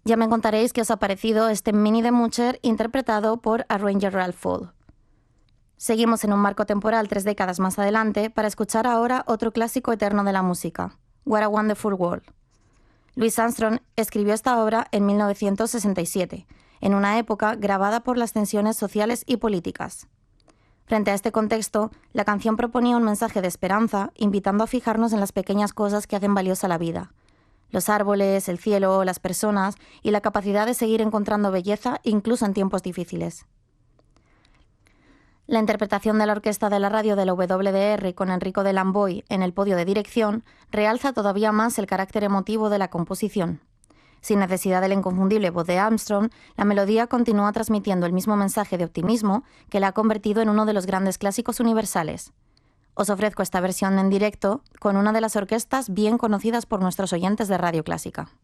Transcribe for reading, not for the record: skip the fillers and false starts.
Ya me contaréis qué os ha parecido este mini de Muncher interpretado por Arranger Ralph Full. Seguimos en un marco temporal 3 décadas más adelante para escuchar ahora otro clásico eterno de la música, What a Wonderful World. Louis Armstrong escribió esta obra en 1967, en una época grabada por las tensiones sociales y políticas. Frente a este contexto, la canción proponía un mensaje de esperanza, invitando a fijarnos en las pequeñas cosas que hacen valiosa la vida. Los árboles, el cielo, las personas y la capacidad de seguir encontrando belleza incluso en tiempos difíciles. La interpretación de la orquesta de la radio de la WDR con Enrico de Lamboy en el podio de dirección realza todavía más el carácter emotivo de la composición. Sin necesidad de la inconfundible voz de Armstrong, la melodía continúa transmitiendo el mismo mensaje de optimismo que la ha convertido en uno de los grandes clásicos universales. Os ofrezco esta versión en directo con una de las orquestas bien conocidas por nuestros oyentes de Radio Clásica.